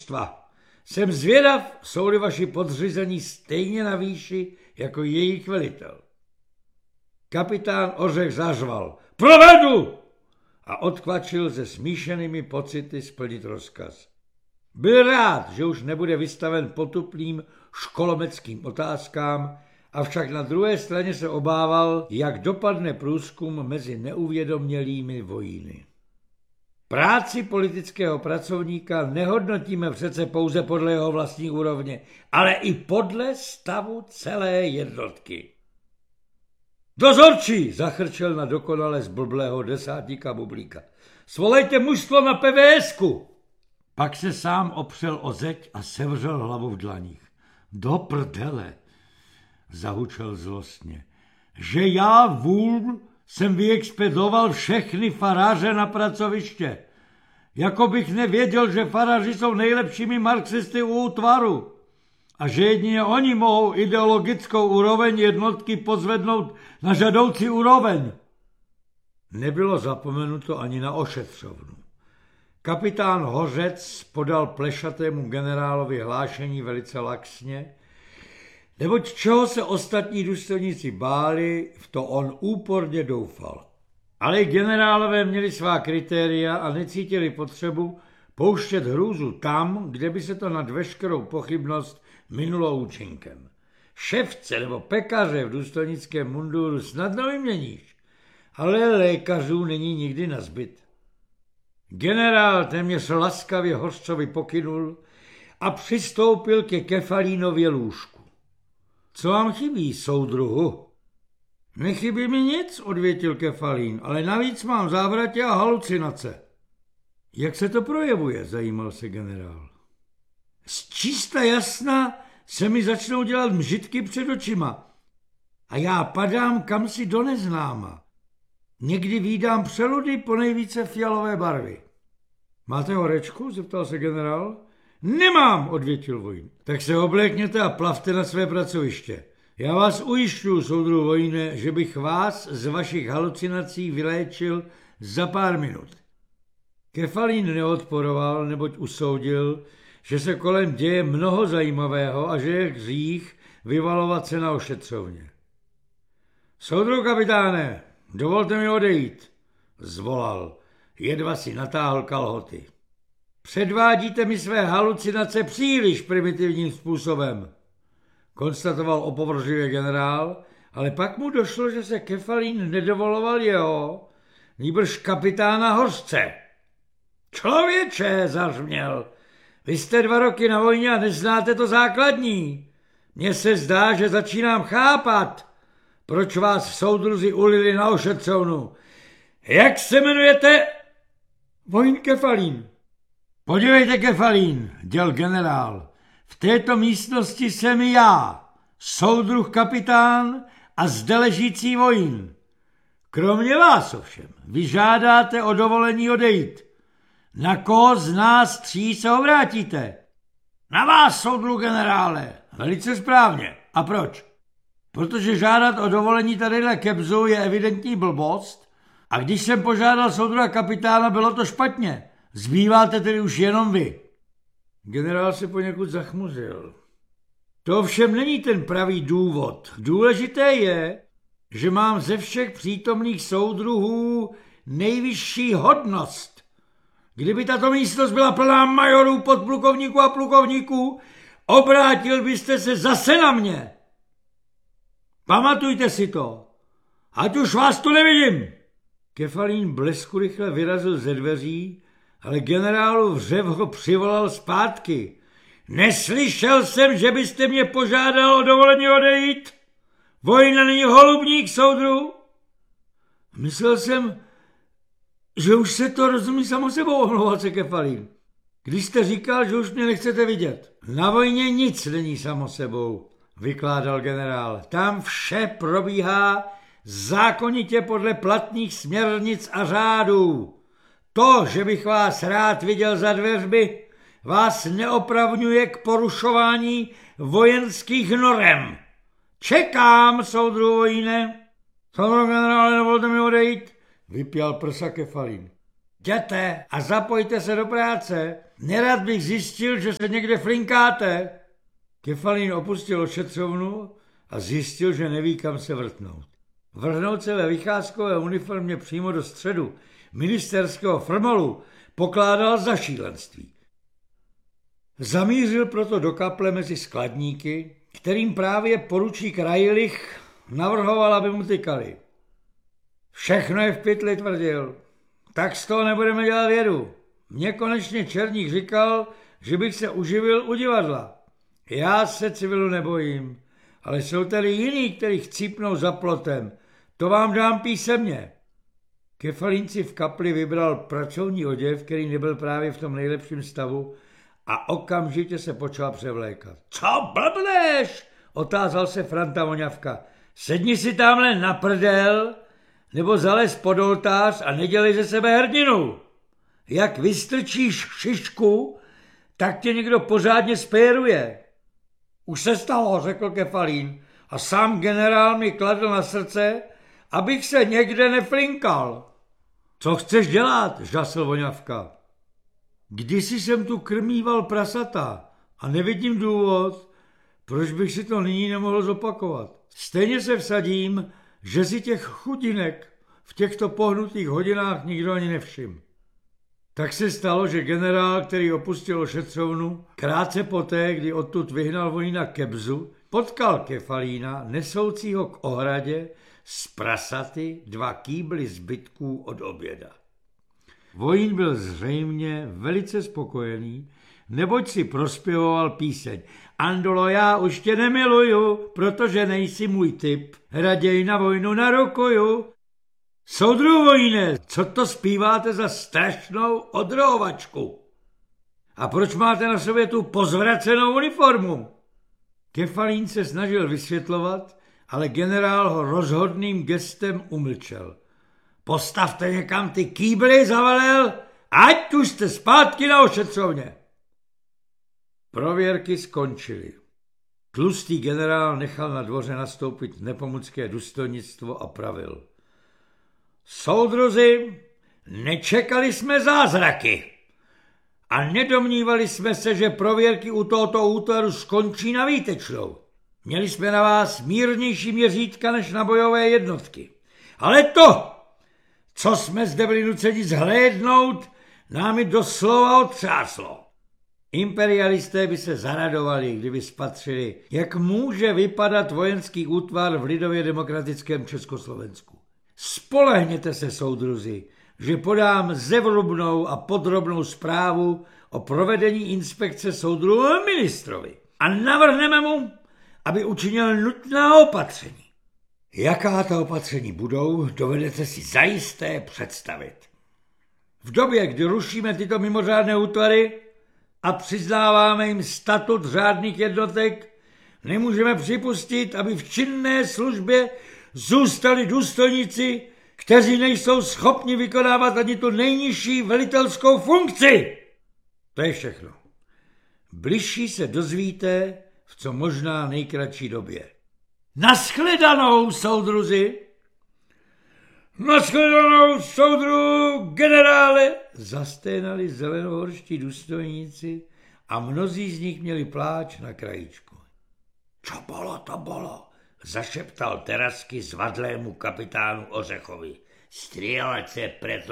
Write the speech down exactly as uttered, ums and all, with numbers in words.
mužstva. Jsem zvědav, jsou-li vaši podřízení stejně na výši jako jejich velitel. Kapitán Ořech zařval. Provedu! A odkvačil se smíšenými pocity splnit rozkaz. Byl rád, že už nebude vystaven potupným školomeckým otázkám, avšak na druhé straně se obával, jak dopadne průzkum mezi neuvědomělými vojíny. Práci politického pracovníka nehodnotíme přece pouze podle jeho vlastní úrovně, ale i podle stavu celé jednotky. Dozorčí, zachrčel na dokonale zblblého desátníka Bublíka. Svolejte mužstvo na P V S ku. Pak se sám opřel o zeď a sevřel hlavu v dlaních. Do prdele, zahučel zlostně, že já vůl jsem vyexpedoval všechny faráře na pracoviště. Jako bych nevěděl, že faráři jsou nejlepšími marxisty u útvaru a že jedině oni mohou ideologickou úroveň jednotky pozvednout na žadoucí úroveň. Nebylo zapomenuto ani na ošetřovnu. Kapitán Hořec podal plešatému generálovi hlášení velice laxně, neboť čeho se ostatní důstojníci báli, v to on úporně doufal. Ale generálové měli svá kritéria a necítili potřebu pouštět hrůzu tam, kde by se to nad veškerou pochybnost minulo účinkem. Ševce nebo pekaře v důstojnickém munduru snadno vyměníš, ale lékařů není nikdy nazbyt. Generál téměř laskavě Hořcovi pokynul a přistoupil ke Kefalínově lůžku. Co vám chybí, soudruhu? Nechybí mi nic, odvětil Kefalín, ale navíc mám závratě a halucinace. Jak se to projevuje, zajímal se generál. Z čista jasna se mi začnou dělat mžitky před očima a já padám kamsi do neznáma. Někdy vídám přeludy po nejvíce fialové barvy. Máte horečku? Zeptal se generál. Nemám, odvětil vojín. Tak se oblékněte a plavte na své pracoviště. Já vás ujišťuju, soudruhu vojíne, že bych vás z vašich halucinací vyléčil za pár minut. Kefalín neodporoval, neboť usoudil, že se kolem děje mnoho zajímavého a že je hřích vyvalovat se na ošetřovně. Soudruhu kapitáne, dovolte mi odejít, zvolal, jedva si natáhl kalhoty. Předvádíte mi své halucinace příliš primitivním způsobem, konstatoval opovržlivě generál, ale pak mu došlo, že se Kefalín nedovoloval jeho, nýbrž kapitána Hořce. Člověče, zařměl, vy jste dva roky na vojně a neznáte to základní. Mně se zdá, že začínám chápat, proč vás soudruzi ulili na ošetřovnu. Jak se jmenujete? Vojín Kefalín. Podívejte, Kefalín, děl generál, v této místnosti jsem já, soudruh kapitán a zde ležící vojín. Kromě vás ovšem, vy žádáte o dovolení odejít. Na koho z nás tří se obrátíte? Na vás, soudruh generále. Velice správně. A proč? Protože žádat o dovolení tadyhle kebzu je evidentní blbost a když jsem požádal soudruha kapitána, bylo to špatně. Zbýváte tedy už jenom vy. Generál se poněkud zachmuzil. To ovšem není ten pravý důvod. Důležité je, že mám ze všech přítomných soudruhů nejvyšší hodnost. Kdyby tato místnost byla plná majorů, podplukovníků a plukovníků, obrátil byste se zase na mě. Pamatujte si to, ať už vás tu nevidím. Kefalín blesku rychle vyrazil ze dveří, ale generálův řev ho přivolal zpátky. Neslyšel jsem, že byste mě požádal o dovolení odejít? Vojna není holubník, soudru. Myslel jsem, že už se to rozumí samo sebou, omlouval se Kefalín. Když jste říkal, že už mě nechcete vidět. Na vojně nic není samo sebou, vykládal generál. Tam vše probíhá zákonitě podle platných směrnic a řádů. To, že bych vás rád viděl za dveřmi, vás neopravňuje k porušování vojenských norem. Čekám, soudruhu vojíne. Soudruhu generále, dovolte mi odejít, vypěl prsa Kefalín. Jděte a zapojte se do práce. Nerad bych zjistil, že se někde flinkáte. Kefalín opustil ošetřovnu a zjistil, že neví, kam se vrtnout. Vrhnout se ve vycházkové uniformě přímo do středu ministerského frmolu pokládal za šílenství. Zamířil proto do kaple mezi skladníky, kterým právě poručík Rajlich navrhoval, aby mu tykali. Všechno je v pytli, tvrdil. Tak z toho nebudeme dělat vědu. Mně konečně Černík říkal, že bych se uživil u divadla. Já se civilu nebojím, ale jsou tady jiní, kteří chcípnou za plotem. To vám dám písemně. Kefalín si v kapli vybral pracovní oděv, který nebyl právě v tom nejlepším stavu, a okamžitě se počal převlékat. Co blbneš? Otázal se Franta Voňavka. Sedni si tamhle na prdel, nebo zalez pod oltář a nedělej ze sebe hrdinu. Jak vystrčíš šišku, tak tě někdo pořádně spéruje. Už se stalo, řekl Kefalín, a sám generál mi kladl na srdce, abych se někde neflinkal. Co chceš dělat? Žasl Voňavka. Kdysi jsem tu krmíval prasata a nevidím důvod, proč bych si to nyní nemohl zopakovat. Stejně se vsadím, že si těch chudinek v těchto pohnutých hodinách nikdo ani nevšim. Tak se stalo, že generál, který opustil ošetřovnu, krátce poté, kdy odtud vyhnal Vojína Kebzu, potkal Kefalína, nesoucího k ohradě z prasaty dva kýbly zbytků od oběda. Vojín byl zřejmě velice spokojený, neboť si prospěvoval píseň. Andolo, já už tě nemiluju, protože nejsi můj typ, raději na vojnu narukuju. Soudru Vojíne, co to zpíváte za strašnou odrohovačku? A proč máte na sobě tu pozvracenou uniformu? Kefalín se snažil vysvětlovat, ale generál ho rozhodným gestem umlčel. Postavte někam ty kýbly, zavelel, ať už jste zpátky na ošetřovně. Prověrky skončily. Tlustý generál nechal na dvoře nastoupit nepomucké důstojnictvo a pravil. Soudruzi, nečekali jsme zázraky a nedomnívali jsme se, že prověrky u tohoto útvaru skončí na výtečnou. Měli jsme na vás mírnější měřítka než na bojové jednotky. Ale to, co jsme zde byli nuceni zhlédnout, námi doslova otřáslo. Imperialisté by se zaradovali, kdyby spatřili, jak může vypadat vojenský útvar v lidově demokratickém Československu. Spolehněte se, soudruzi, že podám zevrubnou a podrobnou zprávu o provedení inspekce soudruhu ministrovi a navrhneme mu, aby učinil nutná opatření. Jaká ta opatření budou, dovedete si zajisté představit. V době, kdy rušíme tyto mimořádné útvary a přiznáváme jim statut řádných jednotek, nemůžeme připustit, aby v činné službě zůstali důstojníci, kteří nejsou schopni vykonávat ani tu nejnižší velitelskou funkci. To je všechno. Bližší se dozvíte v co možná nejkratší době. Naschledanou, soudruzi! Naschledanou, soudru generále! Zasténali zelenohorští důstojníci a mnozí z nich měli pláč na krajíčku. Čo bolo, to bolo, zašeptal Terasky zvadlému kapitánu Ořechovi. Střílet se preto